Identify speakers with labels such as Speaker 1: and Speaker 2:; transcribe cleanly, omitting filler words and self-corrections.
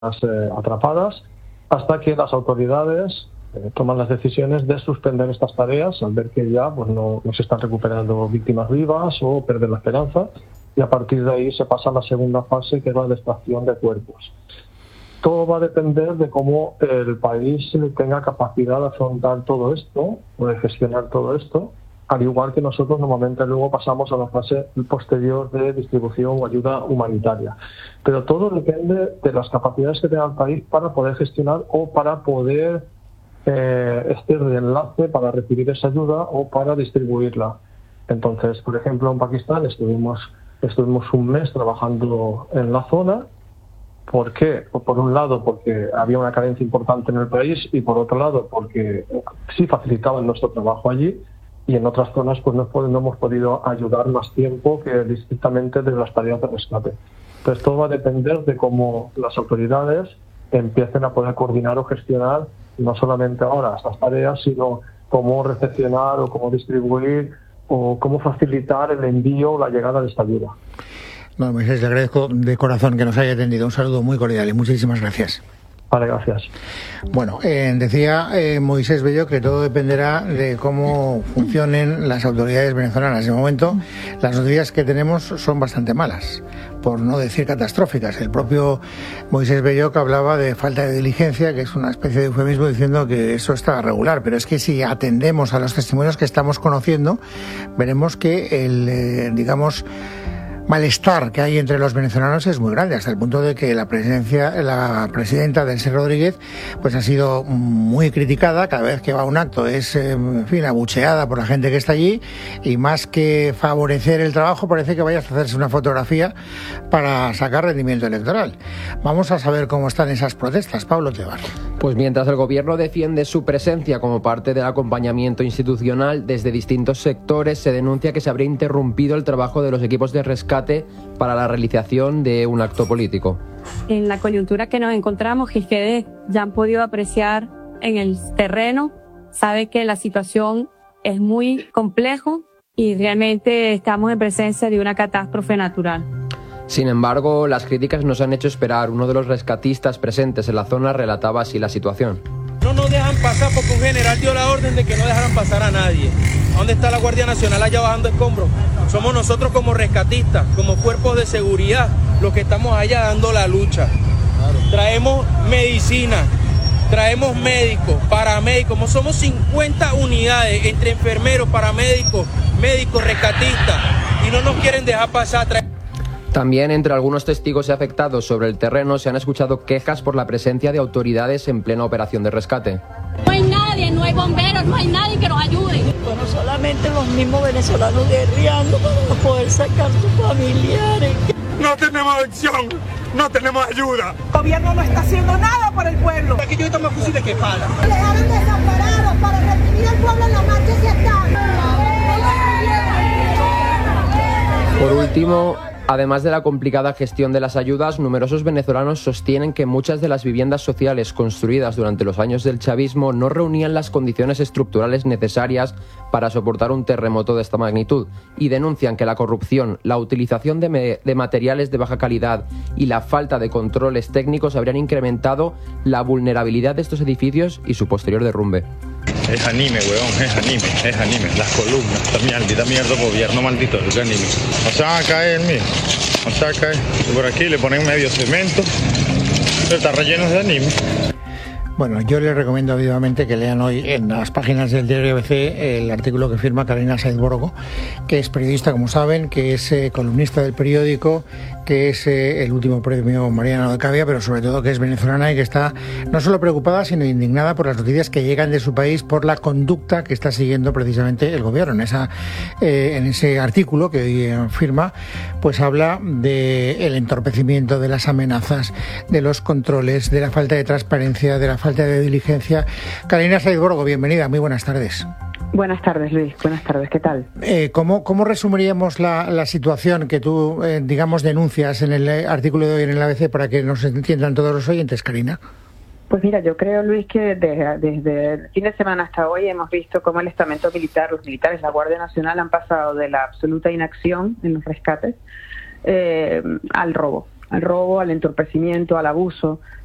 Speaker 1: atrapadas, hasta que las autoridades toman las decisiones de suspender estas tareas al ver que ya pues no se están recuperando víctimas vivas o perder la esperanza, y a partir de ahí se pasa a la segunda fase, que es la de extracción de cuerpos. Todo va a depender de cómo el país tenga capacidad de afrontar todo esto o de gestionar todo esto, al igual que nosotros normalmente luego pasamos a la fase posterior de distribución o ayuda humanitaria. Pero todo depende de las capacidades que tenga el país para poder gestionar o para poder este enlace para recibir esa ayuda o para distribuirla. Entonces, por ejemplo, en Pakistán estuvimos un mes trabajando en la zona. ¿Por qué? Por un lado, porque había una carencia importante en el país, y por otro lado, porque sí facilitaban nuestro trabajo allí, y en otras zonas pues no hemos podido ayudar más tiempo que estrictamente de las tareas de rescate. Entonces todo va a depender de cómo las autoridades empiecen a poder coordinar o gestionar no solamente ahora estas tareas, sino cómo recepcionar o cómo distribuir o cómo facilitar el envío o la llegada de esta ayuda.
Speaker 2: No, Moisés, le agradezco de corazón que nos haya atendido. Un saludo muy cordial y muchísimas gracias.
Speaker 1: Vale, gracias.
Speaker 2: Bueno, decía Moisés Bello que todo dependerá de cómo funcionen las autoridades venezolanas. De momento, las noticias que tenemos son bastante malas, por no decir catastróficas. El propio Moisés Bello que hablaba de falta de diligencia, que es una especie de eufemismo diciendo que eso está regular. Pero es que si atendemos a los testimonios que estamos conociendo, veremos que el, malestar que hay entre los venezolanos es muy grande, hasta el punto de que la presidenta Delcy Rodríguez pues ha sido muy criticada. Cada vez que va a un acto es abucheada por la gente que está allí, y más que favorecer el trabajo parece que vaya a hacerse una fotografía para sacar rendimiento electoral. Vamos a saber cómo están esas protestas. Pablo Tebar.
Speaker 3: Pues mientras el gobierno defiende su presencia como parte del acompañamiento institucional, desde distintos sectores se denuncia que se habría interrumpido el trabajo de los equipos de rescate para la realización de un acto político.
Speaker 4: En la coyuntura que nos encontramos, que ustedes ya han podido apreciar en el terreno, sabe que la situación es muy compleja y realmente estamos en presencia de una catástrofe natural.
Speaker 3: Sin embargo, las críticas nos han hecho esperar. Uno de los rescatistas presentes en la zona relataba así la situación.
Speaker 5: No nos dejan pasar porque un general dio la orden de que no dejaran pasar a nadie. ¿Dónde está la Guardia Nacional allá bajando escombros? Somos nosotros como rescatistas, como cuerpos de seguridad, los que estamos allá dando la lucha. Traemos medicina, traemos médicos, paramédicos, como somos 50 unidades entre enfermeros, paramédicos, médicos, rescatistas, y no nos quieren dejar pasar.
Speaker 3: También entre algunos testigos y afectados sobre el terreno se han escuchado quejas por la presencia de autoridades en plena operación de rescate.
Speaker 6: No hay nadie, no hay bomberos, no hay nadie que nos ayude.
Speaker 7: Bueno, solamente los mismos venezolanos guerreando para poder sacar sus familiares.
Speaker 8: No tenemos acción, no tenemos ayuda.
Speaker 9: El gobierno no está haciendo nada por el pueblo.
Speaker 5: Aquí yo tomo fusiles que pagan.
Speaker 9: Le dejaron desamparados para recibir al pueblo en la marcha si están.
Speaker 3: Por último, además de la complicada gestión de las ayudas, numerosos venezolanos sostienen que muchas de las viviendas sociales construidas durante los años del chavismo no reunían las condiciones estructurales necesarias para soportar un terremoto de esta magnitud, y denuncian que la corrupción, la utilización de materiales de baja calidad y la falta de controles técnicos habrían incrementado la vulnerabilidad de estos edificios y su posterior derrumbe.
Speaker 8: Es anime, weón, es anime. Las columnas, esta maldita mierda gobierno maldito, es anime. No se van a caer, mira, no se van a caer. Y por aquí le ponen medio cemento, pero está relleno de anime.
Speaker 2: Bueno, yo les recomiendo vivamente que lean hoy en las páginas del diario ABC el artículo que firma Carolina Sáenz Borgo, que es periodista, como saben, que es columnista del periódico, que es el último premio Mariano de Cavia, pero sobre todo que es venezolana y que está no solo preocupada, sino indignada por las noticias que llegan de su país, por la conducta que está siguiendo precisamente el gobierno. En ese artículo que hoy firma, pues habla del entorpecimiento, de las amenazas, de los controles, de la falta de transparencia, de la falta de diligencia. Carolina Sáenz Borgo, bienvenida, muy buenas tardes.
Speaker 10: Buenas tardes, Luis. Buenas tardes, ¿qué tal?
Speaker 2: ¿Cómo resumiríamos la situación que tú, denuncias en el artículo de hoy en el ABC para que nos entiendan todos los oyentes, Karina?
Speaker 10: Pues mira, yo creo, Luis, que desde el fin de semana hasta hoy hemos visto cómo el estamento militar, los militares, la Guardia Nacional han pasado de la absoluta inacción en los rescates al robo, al entorpecimiento, al abuso.